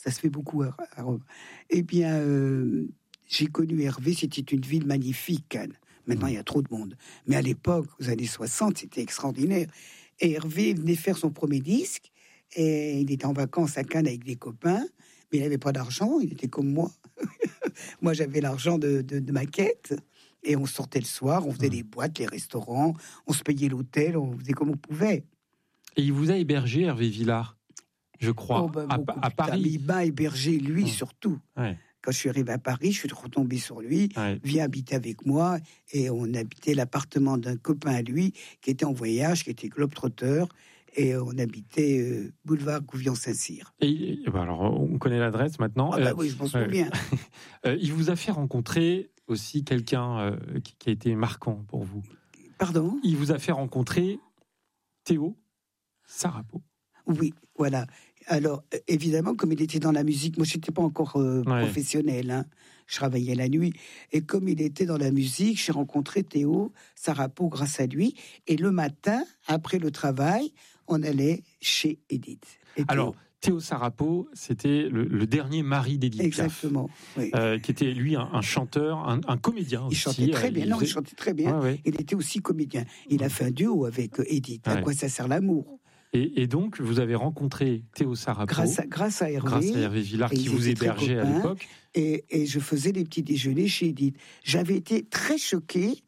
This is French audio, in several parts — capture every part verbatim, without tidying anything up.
Ça se fait beaucoup à, à Rome. Eh bien, euh, j'ai connu Hervé, c'était une ville magnifique, Cannes. Maintenant, il y a trop de monde. Mais à l'époque, aux années soixante, c'était extraordinaire. Et Hervé venait faire son premier disque, et il était en vacances à Cannes avec des copains, mais il n'avait pas d'argent, il était comme moi. Moi, j'avais l'argent de, de, de ma quête, et on sortait le soir, on faisait mmh. les boîtes, les restaurants, on se payait l'hôtel, on faisait comme on pouvait. Et il vous a hébergé, Hervé Villard, je crois, oh ben, à, à Paris. Il m'a hébergé, lui, mmh. surtout. Ouais. Quand je suis arrivé à Paris, je suis retombé sur lui, ouais. viens habiter avec moi, et on habitait l'appartement d'un copain à lui, qui était en voyage, qui était globe-trotteur, et on habitait euh, boulevard Gouvion-Saint-Cyr. Et, et ben alors, on connaît l'adresse maintenant. Ah bah euh, oui, je m'en souviens. Euh, il vous a fait rencontrer aussi quelqu'un euh, qui, qui a été marquant pour vous. Pardon ? Il vous a fait rencontrer Théo Sarapo. Oui, voilà. Alors, évidemment, comme il était dans la musique, moi, je n'étais pas encore euh, ouais. professionnel, hein. Je travaillais la nuit. Et comme il était dans la musique, j'ai rencontré Théo Sarapo grâce à lui. Et le matin, après le travail, on allait chez Edith. Et Alors, Théo Sarapo, c'était le, le dernier mari d'Edith Piaf. Exactement. Oui. Euh, qui était, lui, un, un chanteur, un, un comédien il aussi. Chantait très euh, bien. Il non, faisait... il chantait très bien. Ouais, ouais. Il était aussi comédien. Il a fait un duo avec Edith. Ouais. À quoi ça sert l'amour ? Et, et donc, vous avez rencontré Théo Sarapo. Grâce à, grâce à Hervé. Grâce à Hervé Villard, qui vous hébergeait à l'époque. Et, et je faisais les petits déjeuners chez Edith. J'avais été très choquée.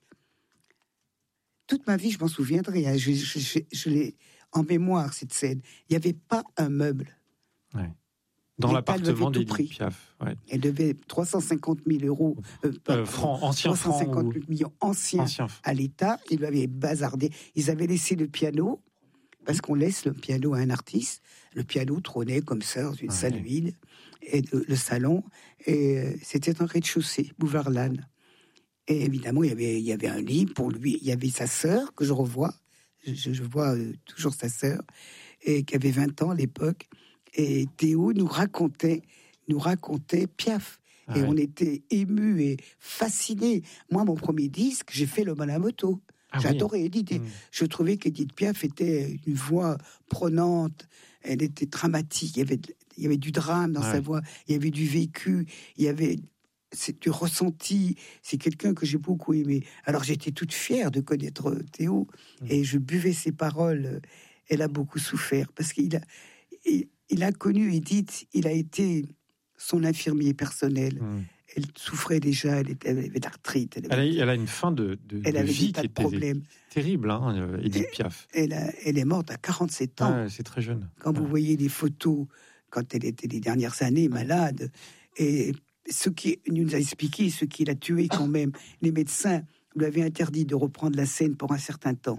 Toute ma vie, je m'en souviendrai. Hein. Je, je, je, je l'ai en mémoire, cette scène. Il n'y avait pas un meuble. Ouais. Dans les l'appartement d'Edith Piaf. Ouais. Elle devait trois cent cinquante mille euros. Euh, euh, francs, anciens francs. trois cent cinquante ou... millions anciens, anciens à l'État. Ils lui avaient bazardé. Ils avaient laissé le piano. Parce qu'on laisse le piano à un artiste. Le piano trônait comme ça dans une ouais. salle vide, et le, le salon, et euh, c'était un rez-de-chaussée, boulevard Lannes. Et évidemment, il y avait, il y avait un lit pour lui. Il y avait sa sœur, que je revois, je, je vois euh, toujours sa sœur, et qui avait vingt ans à l'époque. Et Théo nous racontait, nous racontait Piaf. Ah et ouais. on était émus et fascinés. Moi, mon premier disque, j'ai fait le Malamoto. Ah J'adorais oui. Edith. Mmh. Je trouvais qu'Edith Piaf était une voix prenante, elle était dramatique, il y avait, il y avait du drame dans ouais. sa voix, il y avait du vécu, il y avait c'est du ressenti. C'est quelqu'un que j'ai beaucoup aimé. Alors j'étais toute fière de connaître Théo, mmh. et je buvais ses paroles. Elle a beaucoup souffert, parce qu'il a, il, il a connu Edith, il a été son infirmier personnel. Mmh. Elle souffrait déjà, elle, était, elle avait de l'arthrite. Elle, avait, elle, a, elle a une fin de, de, elle de avait vie des tas qui de problèmes. Terrible, hein, Edith Piaf. Elle, a, elle est morte à quarante-sept ans. Ouais, c'est très jeune. Quand ouais. vous voyez les photos, quand elle était les dernières années malade, et ce qui nous a expliqué, ce qui l'a tué quand même, les médecins lui avaient interdit de reprendre la scène pour un certain temps.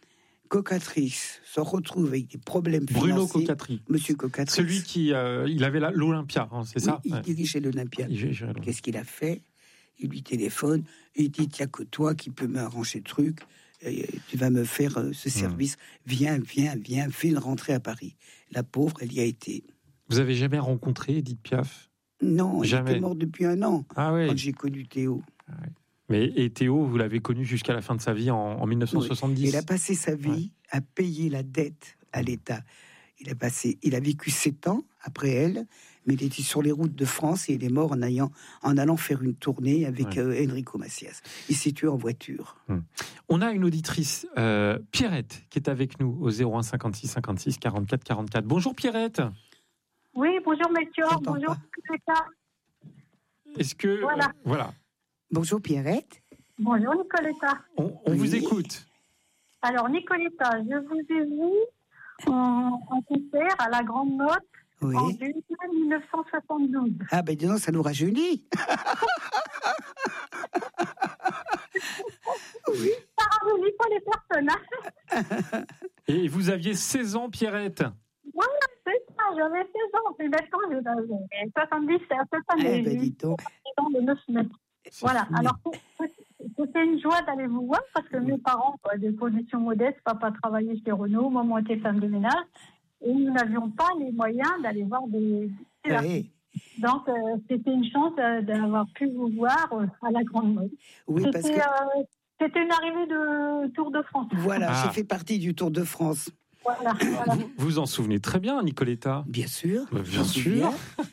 Cocatrice se retrouve avec des problèmes financiers. Bruno Cocatri. Monsieur Cocatrice. Celui qui, euh, il avait la, l'Olympia, hein, c'est oui, ça il ouais. dirigeait l'Olympia. Il dirigeait l'Olympia. Qu'est-ce qu'il a fait ? Il lui téléphone, il dit, il n'y a que toi qui peux m'arranger le truc, et tu vas me faire euh, ce service, mmh. viens, viens, viens, fais-le rentrer à Paris. La pauvre, elle y a été. Vous avez jamais rencontré Edith Piaf ? Non, jamais. Elle était morte depuis un an, ah, oui. quand j'ai connu Théo. Ah, oui. Mais, et Théo, vous l'avez connu jusqu'à la fin de sa vie en, en dix-neuf cent soixante-dix. Oui. Il a passé sa vie ouais. à payer la dette à l'État. Il a, passé, il a vécu sept ans après elle, mais il était sur les routes de France et il est mort en, ayant, en allant faire une tournée avec ouais. euh, Enrico Macias. Il s'est tué en voiture. Hum. On a une auditrice, euh, Pierrette, qui est avec nous au zéro un cinquante-six cinquante-six quarante-quatre quarante-quatre. Bonjour Pierrette. Oui, bonjour Melchior, bonjour Nicoletta. Est-ce que... Voilà. Euh, voilà. Bonjour Pierrette. Bonjour Nicoletta. On, on oui. vous écoute. Alors Nicoletta, je vous ai vu en, en concert à la Grande Note oui. en dix-neuf cent soixante-douze. Ah ben dis donc, ça nous rajeunit. Oui. Ça rajeunit pas les personnages. Et vous aviez seize ans, Pierrette. Voilà, c'est ça, j'avais seize ans. Et maintenant, j'ai soixante-dix-sept, cette année. Eh ben dis donc. De neuf mètres. Voilà, fou. Alors c'était une joie d'aller vous voir parce que mes parents, quoi, des conditions modestes, papa travaillait chez Renault, maman était femme de ménage, et nous n'avions pas les moyens d'aller voir des... Oui. Donc euh, c'était une chance euh, d'avoir pu vous voir euh, à la Grande Mode. Oui, c'était, parce que... euh, c'était une arrivée de Tour de France. Voilà, ah. j'ai fait partie du Tour de France. Voilà, voilà. Vous vous en souvenez très bien, Nicoletta ? Bien sûr. Bah, bien sûr.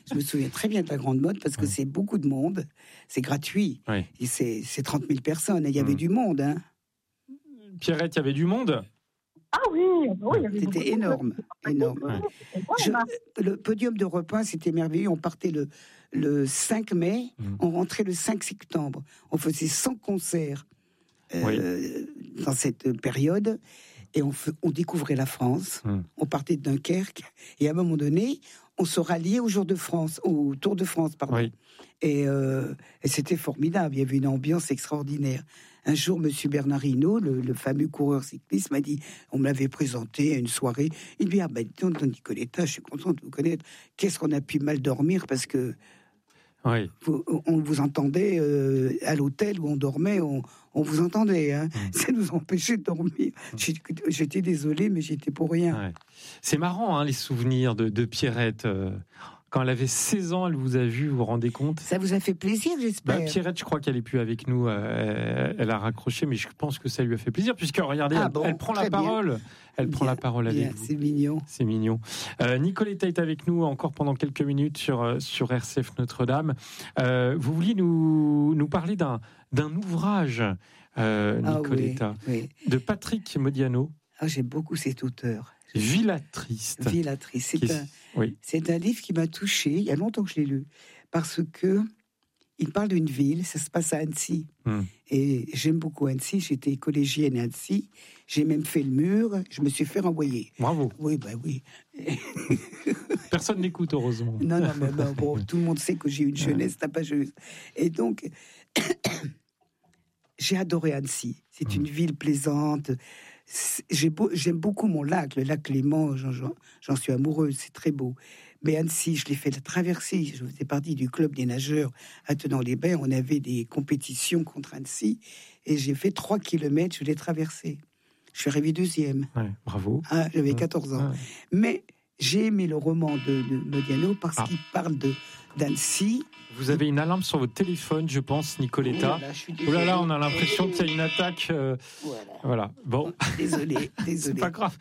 Je me souviens très bien de la Grande Motte parce que oui. c'est beaucoup de monde, c'est gratuit. Oui. Et c'est, c'est trente mille personnes, il y avait mmh. du monde. Hein. Pierrette, il y avait du monde? Ah oui, oui il y avait c'était énorme, énorme. Ouais. Je, le podium d'Europe un, c'était merveilleux. On partait le, le cinq mai, mmh. on rentrait le cinq septembre. On faisait cent concerts euh, oui. dans cette période. Et on, f- on découvrait la France. Mmh. On partait de Dunkerque. Et à un moment donné, on se ralliait au Jour de France, au Tour de France, pardon. Oui. Et, euh, et c'était formidable. Il y avait une ambiance extraordinaire. Un jour, Monsieur Bernard Hinault, le, le fameux coureur cycliste, m'a dit, on me l'avait présenté à une soirée. Il me dit, ah ben, tonton Nicoletta, je suis content de vous connaître. Qu'est-ce qu'on a pu mal dormir parce que oui. vous, on vous entendait euh, à l'hôtel où on dormait, on, on vous entendait. Hein. Mmh. Ça nous empêchait de dormir. Mmh. J'étais désolé, mais j'étais pour rien. Ouais. C'est marrant, hein, les souvenirs de, de Pierrette. Euh... Quand elle avait seize ans, elle vous a vu, vous vous rendez compte? Ça vous a fait plaisir, j'espère. Bah, Pierrette, je crois qu'elle est plus avec nous. Euh, elle a raccroché, mais je pense que ça lui a fait plaisir, puisque regardez, ah elle, bon, elle prend la parole. Bien. Elle bien, prend la parole avec bien, vous. C'est mignon. C'est mignon. Euh, Nicoletta est avec nous encore pendant quelques minutes sur, sur R C F Notre-Dame. Euh, vous vouliez nous, nous parler d'un, d'un ouvrage, euh, Nicoletta, ah, oui, oui. de Patrick Modiano. Ah, j'aime beaucoup cet auteur. Villatriste. Villatriste. C'est, un, oui. c'est un livre qui m'a touchée. Il y a longtemps que je l'ai lu. Parce que il parle d'une ville. Ça se passe à Annecy. Hum. Et j'aime beaucoup Annecy. J'étais collégienne à Annecy. J'ai même fait le mur. Je me suis fait renvoyer. Bravo. Oui, ben bah oui. Personne n'écoute, heureusement. Non, non, mais ben, bon, tout le monde sait que j'ai une jeunesse tapageuse. Et donc, j'ai adoré Annecy. C'est hum. une ville plaisante. J'ai beau, j'aime beaucoup mon lac, le lac Léman, j'en, j'en, j'en suis amoureuse, c'est très beau. Mais Annecy, je l'ai fait la traversée, je faisais partie du club des nageurs à Tenon-les-Bains, on avait des compétitions contre Annecy, et j'ai fait trois kilomètres, je l'ai traversé. Je suis arrivé deuxième. Ouais, bravo. Ah, j'avais quatorze ans. Ouais. Mais j'ai aimé le roman de, de Modiano parce ah. qu'il parle de, d'Annecy. Vous avez une alarme sur votre téléphone, je pense, Nicoletta. Oh là là, oh là, là on a l'impression qu'il y a une attaque. Euh... Voilà. voilà. Bon. Désolé, désolé. C'est pas grave.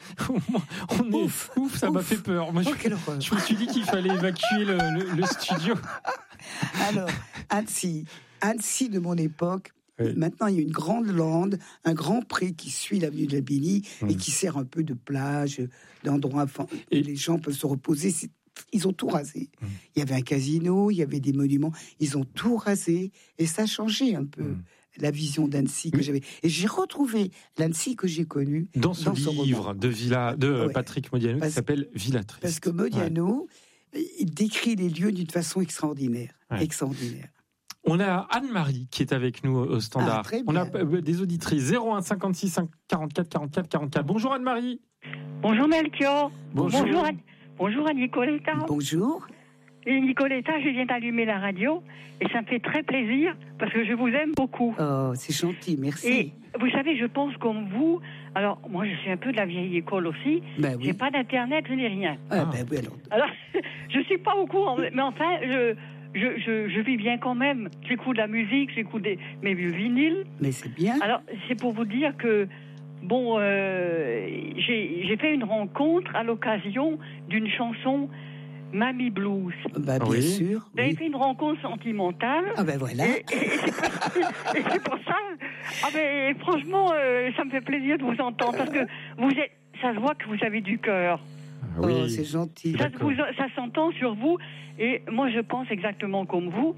On est ouf, ouf ça ouf. m'a fait peur. Moi, je, oh, je me suis dit qu'il fallait évacuer le, le, le studio. Alors, Annecy, Annecy de mon époque. Oui. Maintenant, il y a une grande lande, un grand pré qui suit l'avenue de la Billy mmh. et qui sert un peu de plage, d'endroit où et... les gens peuvent se reposer. C'est Ils ont tout rasé. Mmh. Il y avait un casino, il y avait des monuments. Ils ont tout rasé et ça a changé un peu mmh. la vision d'Annecy que mmh. j'avais. Et j'ai retrouvé l'Annecy que j'ai connue dans ce dans livre de, Villa, de ouais. Patrick Modiano parce, qui s'appelle Villatriste. Parce que Modiano, ouais. il décrit les lieux d'une façon extraordinaire. Ouais. Extraordinaire. On a Anne-Marie qui est avec nous au standard. Ah, on a des auditrices zéro un cinquante-six quarante-quatre quarante-quatre quarante-quatre. Bonjour Anne-Marie. Bonjour Melchior. Bonjour. Bonjour à, bonjour à Nicoletta. Bonjour. Et Nicoletta, je viens d'allumer la radio et ça me fait très plaisir parce que je vous aime beaucoup. Oh, c'est gentil, merci. Et vous savez, je pense comme vous. Alors, moi, je suis un peu de la vieille école aussi. Ben oui. J'ai pas d'internet, je n'ai rien. Ah, ben oui, alors. Alors, je suis pas au courant, mais enfin, je. Je, je, je vis bien quand même. J'écoute de la musique, j'écoute des, mes vieux vinyles. Mais c'est bien. Alors, c'est pour vous dire que, bon, euh, j'ai, j'ai fait une rencontre à l'occasion d'une chanson Mamie Blues. Bah, bien oui. sûr. J'ai oui. fait une rencontre sentimentale. Ah ben voilà. Et, et, et, c'est, pour, et c'est pour ça. Ah ben, franchement, euh, ça me fait plaisir de vous entendre parce que vous êtes, ça se voit que vous avez du cœur. Oui. Oh, c'est gentil. Ça, vous, ça s'entend sur vous. Et moi, je pense exactement comme vous.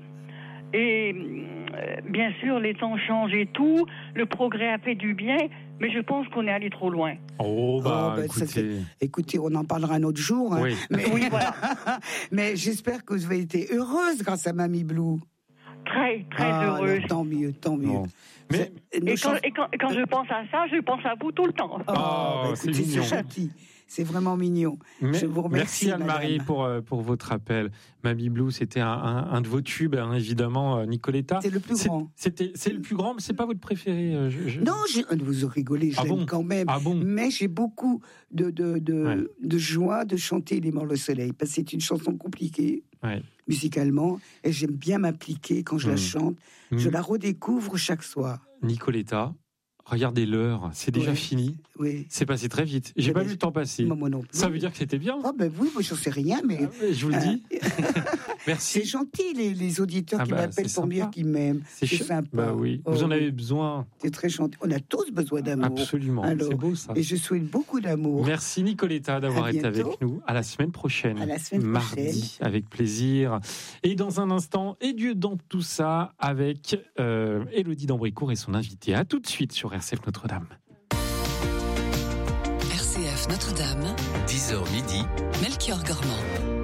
Et euh, bien sûr, les temps changent et tout. Le progrès a fait du bien. Mais je pense qu'on est allé trop loin. Oh, bah, oh, bah écoutez. Ça fait... écoutez, on en parlera un autre jour. Hein. Oui. Mais, oui, voilà. mais j'espère que vous avez été heureuse grâce à Mamie Blue. Très, très ah, heureuse. Non, tant mieux, tant mieux. Non. Mais, et, quand, et, quand, et quand je pense à ça, je pense à vous tout le temps. Oh, oh bah, écoutez, c'est mignon. C'est gentil. C'est vraiment mignon. Mais, je vous remercie. Merci Anne-Marie pour, pour votre appel. Mamie Blue, c'était un, un, un de vos tubes, hein, évidemment, Nicoletta. C'est le plus c'est, grand. C'était, c'est le plus grand, mais c'est pas votre préféré. Je, je... Non, je, vous rigolez, je ah l'aime bon quand même. Ah bon mais j'ai beaucoup de, de, de, ouais. de joie de chanter Les Morts le Soleil, parce que c'est une chanson compliquée. Ouais. Musicalement, et j'aime bien m'appliquer quand je mmh. la chante. Mmh. Je la redécouvre chaque soir. Nicoletta, regardez l'heure, c'est déjà ouais. fini. Oui. C'est passé très vite. J'ai mais pas vu le temps passer. Moi, moi non plus. Ça veut dire que c'était bien. Ah ben oui, moi je sais rien, mais. Ah, mais je vous le dis. Merci. C'est gentil, les, les auditeurs ah qui bah, m'appellent pour me dire qu'ils m'aiment. C'est, c'est sympa. Bah oui. Oh, vous en avez besoin. C'est très gentil. On a tous besoin d'amour. Absolument. Alors, c'est beau ça. Et je souhaite beaucoup d'amour. Merci Nicoletta d'avoir été avec nous. À la semaine prochaine. À la semaine Mardi, prochaine. avec plaisir. Et dans un instant, et Dieu dans tout ça, avec euh, Élodie d'Ambricourt et son invité. À tout de suite sur R C F Notre-Dame. R C F Notre-Dame. dix heures midi. Melchior Gormand.